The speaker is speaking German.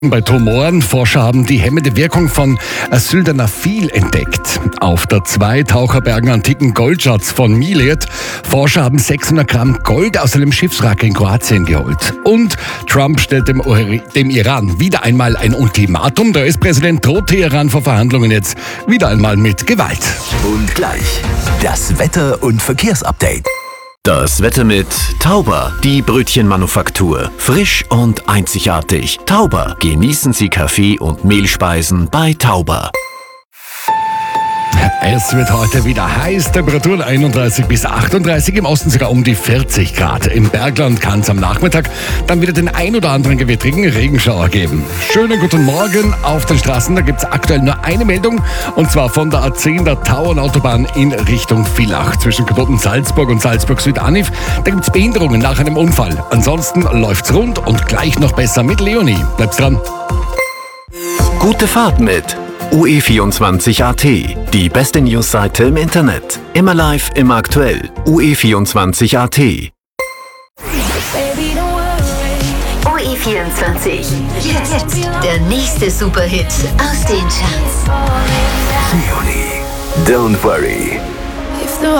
Bei Tumoren. Forscher haben die hemmende Wirkung von Sildenafil entdeckt. Auf der 2 Taucherbergen antiken Goldschatz von Milet. Forscher haben 600 Gramm Gold aus einem Schiffswrack in Kroatien geholt. Und Trump stellt dem Iran wieder einmal ein Ultimatum. Der US-Präsident droht Teheran vor Verhandlungen jetzt wieder einmal mit Gewalt. Und gleich das Wetter- und Verkehrsupdate. Das Wetter mit Tauber, die Brötchenmanufaktur. Frisch und einzigartig. Tauber, genießen Sie Kaffee und Mehlspeisen bei Tauber. Es wird heute wieder heiß, Temperaturen 31 bis 38, im Osten sogar um die 40 Grad. Im Bergland kann es am Nachmittag dann wieder den ein oder anderen gewittrigen Regenschauer geben. Schönen guten Morgen auf den Straßen, da gibt es aktuell nur eine Meldung, und zwar von der A10 der Tauernautobahn in Richtung Villach. Zwischen Knoten Salzburg und Salzburg-Süd-Anif, da gibt es Behinderungen nach einem Unfall. Ansonsten läuft's rund und gleich noch besser mit Leonie. Bleib's dran. Gute Fahrt mit UE24.at, die beste Newsseite im Internet. Immer live, immer aktuell. UE24.at. UE24. Jetzt der nächste Superhit aus den Charts. Leonie, don't worry.